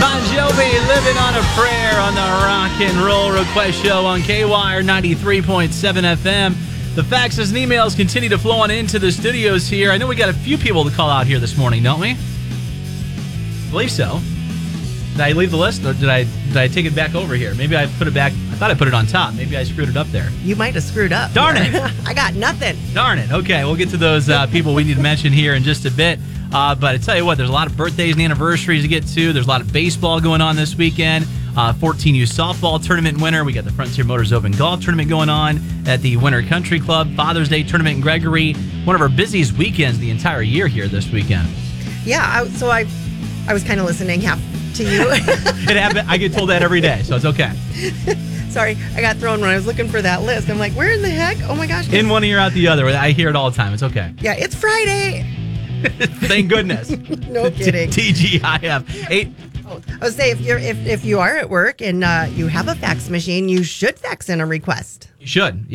Bon Jovi, Living on a Prayer on the Rock and Roll Request Show on KWIRE 93.7 FM. The faxes and emails continue to flow on into the studios here. I know we got a few people to call out here this morning, don't we? I believe so. Did I leave the list, or did I take it back over here? Maybe I put it back. I thought I put it on top. Maybe I screwed it up there. You might have screwed up. Darn it. I got nothing. Darn it. Okay, we'll get to those people we need to mention here in just a bit. But I tell you what, there's a lot of birthdays and anniversaries to get to. There's a lot of baseball going on this weekend. 14U softball tournament winner. We got the Frontier Motors Open Golf Tournament going on at the Winter Country Club. Father's Day tournament in Gregory. One of our busiest weekends the entire year here this weekend. Yeah, I was kind of listening half to you. It happened. I get told that every day, so it's okay. Sorry, I got thrown when I was looking for that list. I'm like, where in the heck? Oh my gosh. In one ear, out the other. I hear it all the time. It's okay. Yeah, it's Friday. Thank goodness. No kidding. TGIF. I would say if you are at work and you have a fax machine, you should fax in a request. You should.